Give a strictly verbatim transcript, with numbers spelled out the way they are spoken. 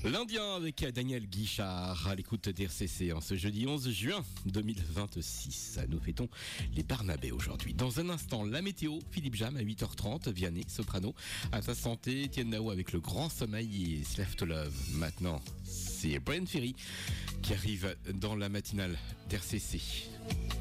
L'Indien avec Daniel Guichard à l'écoute d'R C C en ce jeudi onze juin deux mille vingt-six. Nous fêtons les Barnabés aujourd'hui. Dans un instant, la météo, Philippe Jam à huit heures trente, Vianney, soprano. À ta santé, Étienne Nao avec le grand sommeil et Slave to Love. Maintenant, c'est Brian Ferry qui arrive dans la matinale d'R C C.